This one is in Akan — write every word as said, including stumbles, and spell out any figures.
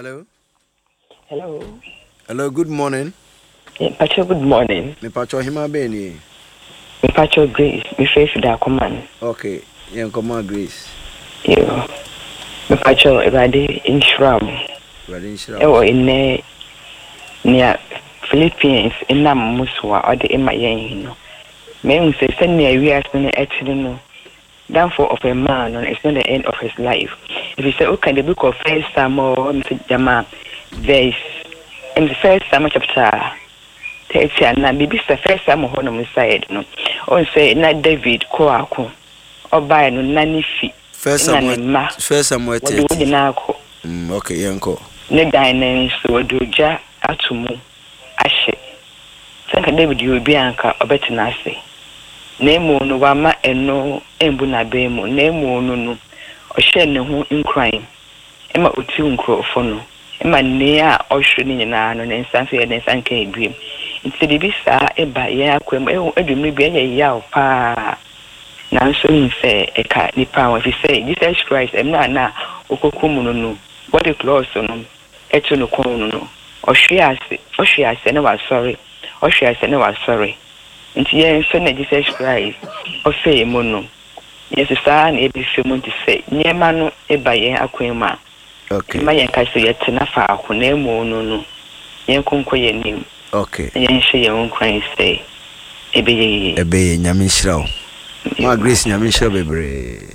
Hello. Hello. Hello, good morning. Yeah, Pacho, good morning. Me Pacho Hima Beni. Me Pacho Grace. Me face da command. Okay. Yeah, come on, Grace. Yo. Me Pacho Ebade in Shram. Ready in Shram. Ewo in near Philippines in Nam Muswa or the Emma Yang. Men say send me a year as actually no. Downfall of a man it's not the end of his life. If you say okay, the book of First Samuel, Mister Jama, verse in the first Samuel chapter. Tete na bibi sa first time ho no side no on say na David ko ako obae no na ni fi First Samuel First Samuel thirty. Mm, okay, yanko. Ne dan na so doja atumu ahye. Sanka David yo bi anka obetina ase. Na emu no wa ma eno embu na be mu na emu no no ohye ne ho nkran. Ema oti nkrofo no. Ema ne a ohwe ni nyina no ne nsanso ye ne nsanka edwem. Nti bibi saa eba ya akwam e edwumi bi enye ya pa na nso nse eka nipa wa fi say Jesus Christ em na na okokum no no body close no etu no kon no no ohwe ase ohwe ase na wa sorry ohwe ase na wa sorry nti ye nso na Jesus Christ ofe mu no yesu saa na ebi fi mu nti say nyema no eba ya akwam a okay ma ye ka so ye tena fa akona mu no no ye konko ye nim. Okay. Yen she yon kwan say ebe ebe nyame nhyira wo. Ma Grace nyame nhyira bebre.